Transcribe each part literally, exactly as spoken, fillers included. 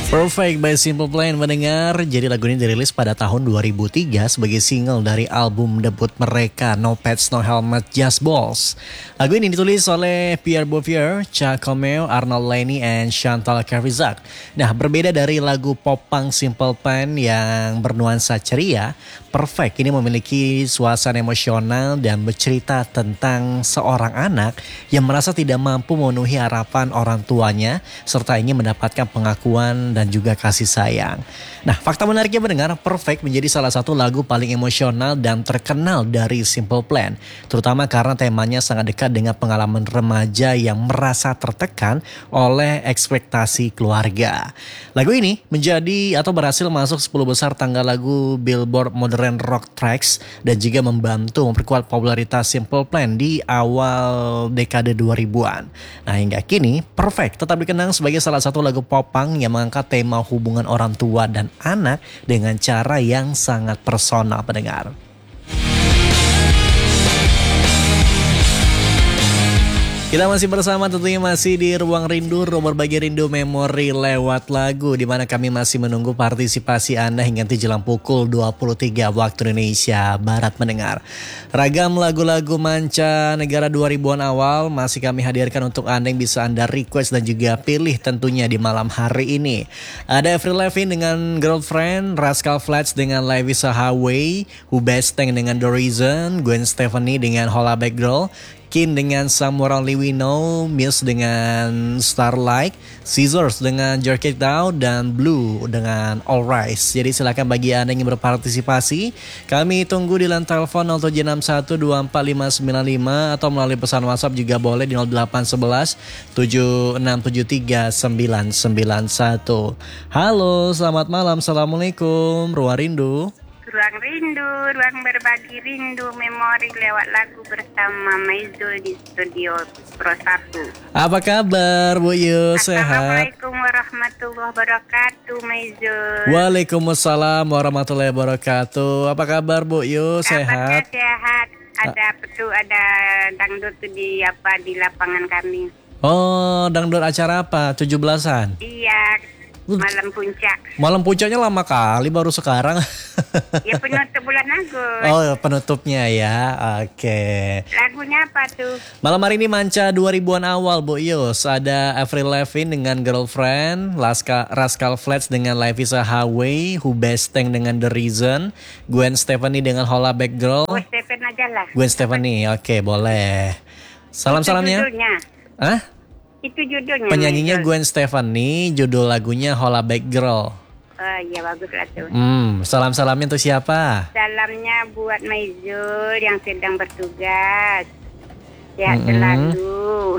Perfect by Simple Plan mendengar. Jadi lagu ini dirilis pada tahun dua ribu tiga sebagai single dari album debut mereka No Pets No Helmet Just Balls. Lagu ini ditulis oleh Pierre Bourdieu, Chuck Comeo, Arnold Laney, and Chantal Carizac. Nah, berbeda dari lagu pop punk Simple Plan yang bernuansa ceria, Perfect ini memiliki suasana emosional dan bercerita tentang seorang anak yang merasa tidak mampu memenuhi harapan orang tuanya serta ingin mendapatkan pengakuan dan juga kasih sayang. Nah, fakta menariknya mendengar Perfect menjadi salah satu lagu paling emosional dan terkenal dari Simple Plan, terutama karena temanya sangat dekat dengan pengalaman remaja yang merasa tertekan oleh ekspektasi keluarga. Lagu ini menjadi atau berhasil masuk sepuluh besar tangga lagu Billboard Modern Rock Tracks dan juga membantu memperkuat popularitas Simple Plan di awal dekade dua ribuan. Nah, hingga kini Perfect tetap dikenang sebagai salah satu lagu pop punk yang mengangkat tema hubungan orang tua dan anak dengan cara yang sangat personal pendengar. Kita masih bersama tentunya masih di Ruang Rindu, ruang berbagi rindu memori lewat lagu, di mana kami masih menunggu partisipasi Anda hingga nanti jelang pukul dua puluh tiga waktu Indonesia Barat mendengar. Ragam lagu-lagu manca negara dua ribuan awal masih kami hadirkan untuk Anda yang bisa Anda request dan juga pilih tentunya di malam hari ini. Ada Avril Lavigne dengan Girlfriend, Rascal Flatts dengan Life is a Highway, Hubesteng dengan The Reason, Gwen Stefani dengan Holla Back Girl, Kin dengan Somewhere Only We Know, Muse dengan Starlight, Scissors dengan Jerk It Out, dan Blue dengan All Rise. Jadi silakan bagi Anda yang ingin berpartisipasi, kami tunggu di line telepon nol tujuh enam satu dua empat lima sembilan lima atau melalui pesan WhatsApp juga boleh di nol delapan satu satu tujuh enam tujuh tiga sembilan sembilan satu. Halo, selamat malam, Assalamualaikum, Ruang Rindu. Ruang Rindu, ruang berbagi rindu memori lewat lagu bersama Maizul di studio Pro satu. Apa kabar Bu Yu? Sehat? Assalamualaikum warahmatullahi wabarakatuh Maizul. Waalaikumsalam warahmatullahi wabarakatuh. Apa kabar Bu Yu? Kabarnya Sehat? sehat. Ada apa tuh, ada dangdut tuh di apa di lapangan kami. Oh, dangdut acara apa? tujuh belasan? Iya, malam puncak. Malam puncaknya lama kali, baru sekarang. Ya penutup bulan Agustus. Oh, penutupnya ya. Oke. Lagunya apa tuh? Malam hari ini manca dua ribuan awal Bu Yus. Ada Avril Lavigne dengan Girlfriend, Laska, Rascal Flatts dengan Life is a Highway, Hubesteng dengan The Reason, Gwen Stefani dengan Holla Back Girl. Oh, Stephen aja lah. Gwen Stefani, oke boleh. Salam-salamnya. Hah? Itu judulnya. Penyanyinya Maizul. Gwen Stefani, judul lagunya Holla Back Girl. Oh iya, bagus lah tuh. Hmm, salam-salamnya untuk siapa? Salamnya buat Maizul yang sedang bertugas. Sehat Mm-mm. selalu.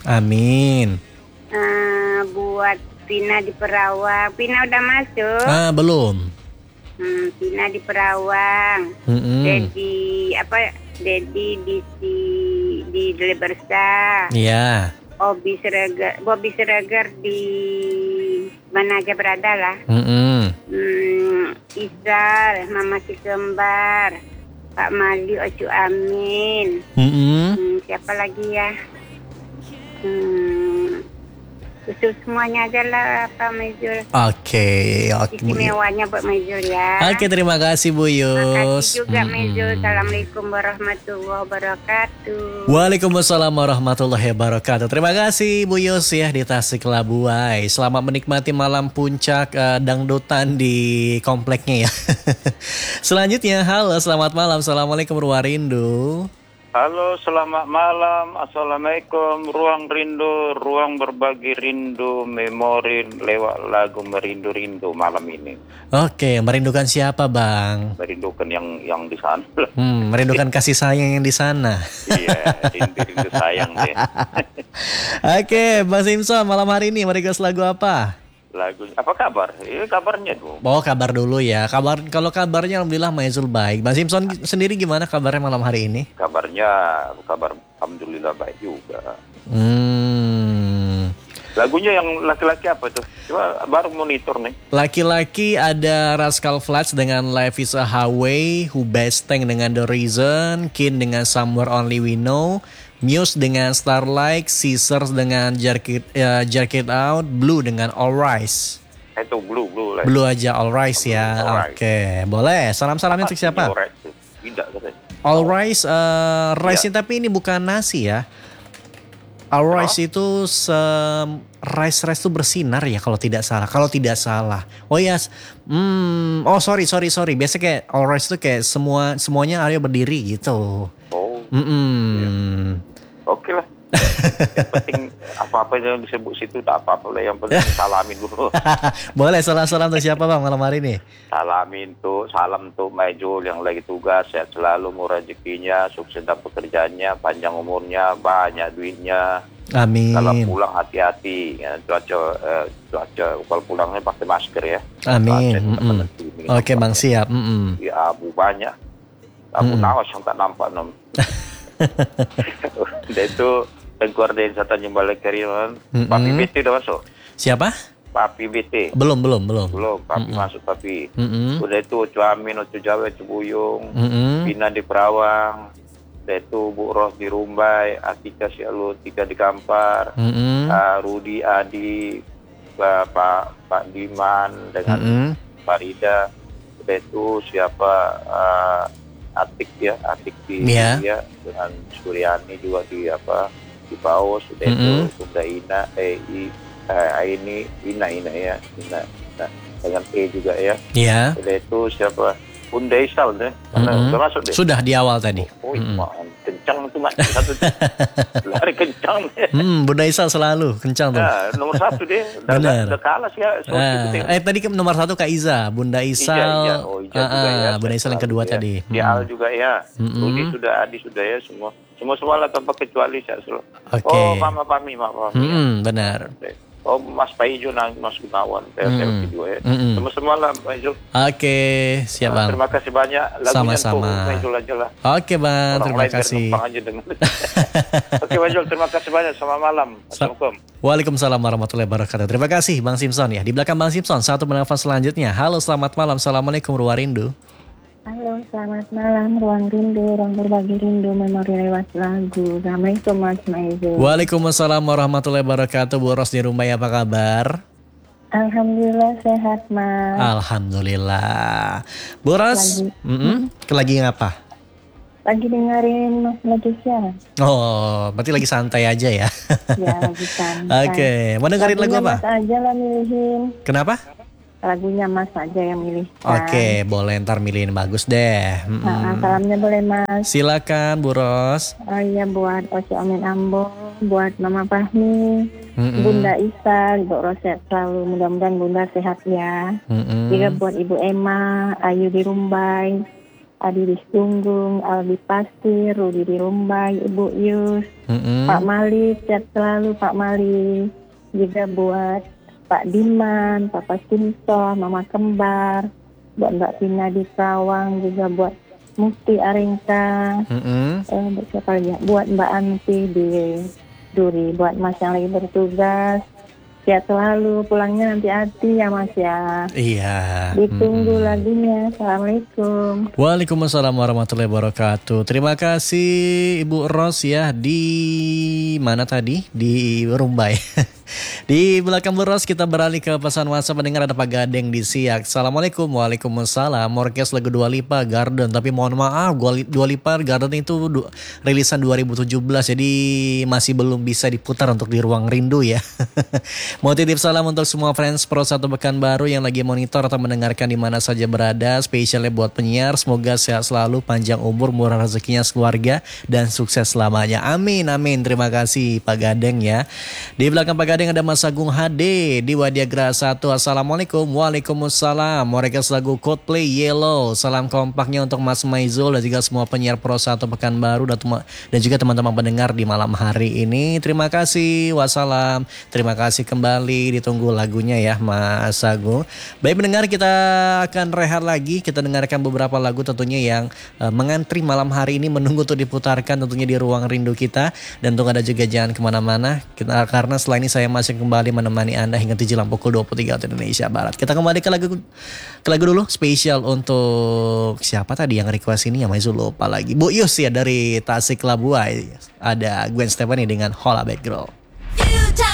Amin. Uh, buat Pina di Perawang. Pina udah masuk. Ah, belum. Hmm, Pina di Perawang. Mm-mm. Dedi apa? Dedi di di di Delibersa. Iya. Bobby Siregar, Bobby Siregar di mana aja berada lah. Mm-mm. Hmm, Isar, Mama Si Kembar, Pak Mali, Ocu Amin. Mm-mm. Hmm, siapa lagi ya? Hmm, itu semuanya aja lah Pak Maizul. Oke, oke. Istimewanya buat Maizul ya. Oke, terima kasih Bu Terima Yus. kasih juga Mm-mm. Maizul. Assalamualaikum warahmatullahi wabarakatuh. Waalaikumsalam warahmatullahi wabarakatuh. Terima kasih Bu Yus ya di Tasik Labuai. Selamat menikmati malam puncak uh, dangdutan di kompleknya ya. Selanjutnya, halo selamat malam. Assalamualaikum Ruang Rindu. Halo, selamat malam. Assalamualaikum. Ruang Rindu, ruang berbagi rindu memori lewat lagu Merindu-Rindu malam ini. Oke, merindukan siapa Bang? Merindukan yang yang di sana. Hmm, merindukan kasih sayang yang di sana. Iya, rindu-rindu sayang deh. Oke, Bang Simpson malam hari ini merequest lagu apa? Lagu apa kabar? Ini kabarnya dong. Bawa kabar dulu ya. Kabar kalau kabarnya alhamdulillah Maizul baik. Bang Simpson sendiri gimana kabarnya malam hari ini? Kabarnya kabar alhamdulillah baik juga. Hmm. Lagunya yang laki-laki apa tuh? Coba baru monitor nih. Laki-laki ada Rascal Flatts dengan Life is a Highway, Hubesteng dengan The Reason, Kin dengan Somewhere Only We Know, Muse dengan Starlight, Scissors dengan Jerk It, uh, Jerk It Out, Blue dengan All Rise. Itu blue, blue lah. Blue aja, all rice ya. All rice. Oke, boleh. Salam-salamnya untuk siapa? All rice tuh. Tidak katanya. All rice, uh, rice Iya. tapi ini bukan nasi ya. All rice itu se- rice rice itu bersinar ya kalau tidak salah. Kalau tidak salah. Oh ya, yes. hmm, oh sorry sorry sorry. Biasa kayak all rice itu kayak semua semuanya area berdiri gitu. Oh, Mm-mm. oke lah. Yang penting apa-apa yang disebut situ tak apa-apa lah. Yang penting salamin dulu. Boleh salam-salam untuk siapa bang malam hari ini? Salamin tuh, salam tuh Maijul yang lagi tugas, sehat selalu, murah rezekinya, sukses dalam pekerjaannya, panjang umurnya, banyak duitnya. Amin. Kalau pulang hati-hati, ya, cuaca, eh, cuaca kalau pulangnya pakai masker ya. Amin. Cuaca tetap Mm-mm. menentu, minum Oke bang obatnya. siap. Mm-mm. Ya abu banyak, abu Mm-mm. nawas yang tak nampak nom. Udah itu Tengku Ardensa Tanjung Balai Kariman, Mm-mm. Papi B T udah masuk. Siapa? Papi B T Belum belum belum. belum, Papi Mm-mm. masuk Papi. Mm-mm. Udah itu Cuamin, Ucu Jawa, Cibuyung, Mm-mm. Bina di Perawang, udah itu Bu Ros di Rumbai, Atika Sialu, Tika di Kampar, Mm-mm. uh, Rudi Adi, uh, Pak Pak Diman dengan Mm-mm. Farida, udah itu siapa uh, Atik ya, Atik di Iya. dia dengan Suryani juga di apa di Paus, udah itu Mm-mm. Bunda Ina, eh I, eh, ini Ina Ina ya, Ina, Ina dengan E juga ya, Ya. udah itu siapa Bunda Isal deh, karena Mm-mm. udah masuk deh. Sudah di awal tadi. Oh, Mm-mm. wah, kencang tuh mas, satu lari kencang deh. Hmm, Bunda Isal selalu kencang tuh. Nah, nomor satu deh, udah, Benar. udah kalah sih ya. soal Ah, itu deh. eh tadi ke nomor satu Kak Iza, Bunda Ija, Isal, Ija. Oh, Ija ah, juga ya. ah, Bunda Isal yang kedua ya. tadi. Di Hmm. Al juga ya. Mm-mm. Rudi sudah, Adi sudah ya semua. Semua semua lah tanpa kecuali saya selalu. Oke. Oh, Mama Pami, Mama Pami. Hmm, benar. Ya. Oh, Mas Paijo, Mas Gunawan, P L T Mm-mm. juga ya. Mm-mm. Semua semua lah, Paijo. Oke, siap Nah, bang. terima kasih banyak. Lagunya Sama-sama. tuh Paijo aja lah. Oke bang, Orang terima lain biar kasih. numpang aja dengan. Oke, Paijo, terima kasih banyak. Selamat malam. Sa- Assalamualaikum. Waalaikumsalam warahmatullahi wabarakatuh. Terima kasih Bang Simpson ya. Di belakang Bang Simpson, satu penelpon selanjutnya. Halo, selamat malam. Assalamualaikum Ruwarindu. Halo, selamat malam. Ruang Rindu, Ruang Berbagi Rindu, Memori Lewat Lagu. Assalamualaikum Mas Maizul. Waalaikumsalam warahmatullahi wabarakatuh. Bu Ros di Rumbai, apa kabar? Alhamdulillah sehat, Mas. Alhamdulillah. Bu Ros, Lagi- mm-mm. lagi ngapa? Lagi dengerin Mas lagi siaran. Oh, berarti lagi santai aja ya. Ya, lagi santai. Oke, mau dengerin lagu Lagunya apa? Mas aja lah milihin. Kenapa? Lagunya Mas aja yang milih. Oke, boleh ntar milihin bagus deh. Mm-mm. Nah, salamnya boleh Mas. Silakan Bu Ros. Oh iya, buat Oce Amin Ambo, buat Mama Fahmi, Mm-mm. Bunda Isa, Ibu Roset selalu. Mudah-mudahan Bunda sehat ya. Mm-mm. Juga buat Ibu Emma, Ayu di Rumbai, Adi di Sunggung, Aldi Pastir, Rudi di Rumbai, Ibu Yus, Mm-mm. Pak Malik, sehat selalu Pak Malik. Juga buat Pak Diman, Papa Simpson, Mama Kembar, buat Mbak Tina di Kerawang, juga buat Mufti Arengka, Mm-mm. eh, buat siapa lagi ya? Buat Mbak Anti di Duri, buat Mas yang lagi bertugas. Sehat selalu, pulangnya nanti hati ya Mas ya. Iya. Ditunggu Mm-mm. lagunya. Assalamualaikum. Waalaikumsalam warahmatullahi wabarakatuh. Terima kasih Ibu Ros ya di mana tadi? Di Rumbai. Di belakang Bu Ros kita beralih ke pesan WhatsApp mendengar ada Pak Gadeng di Siak. Assalamualaikum. Waalaikumsalam. Orkes lagu Dua Lipa Garden. Tapi mohon maaf Dua Lipa Garden itu du- rilisan dua ribu tujuh belas. Jadi masih belum bisa diputar untuk di Ruang Rindu ya. Mau titip salam untuk semua fans Pro satu Pekanbaru yang lagi monitor atau mendengarkan di mana saja berada. Spesialnya buat penyiar. Semoga sehat selalu, panjang umur, murah rezekinya sekeluarga, dan sukses selamanya. Amin, amin. Terima kasih Pak Gadeng ya. Di belakang Pak Gadeng ada Mas Agung H D di Wadiagra satu. Assalamualaikum. Waalaikumsalam. Mereka lagu Coldplay Yellow. Salam kompaknya untuk Mas Maizul dan juga semua penyiar Pro satu Pekanbaru dan, tuma- dan juga teman-teman pendengar di malam hari ini. Terima kasih. Wassalam. Terima kasih kembali. Ditunggu lagunya ya Mas Agung. Baik pendengar, kita akan rehat lagi. Kita dengarkan beberapa lagu tentunya yang uh, mengantri malam hari ini menunggu untuk diputarkan tentunya di Ruang Rindu kita. Dan untuk Anda juga jangan kemana-mana kita, karena setelah ini saya masih kembali menemani Anda hingga menjelang pukul dua puluh tiga waktu Indonesia Barat. Kita kembali ke lagu ke lagu dulu spesial untuk siapa tadi yang request ini, yang masih lupa lagi. Bu Yus ya dari Tasik Labuai. Ada Gwen Stefani dengan Holla Back Girl. You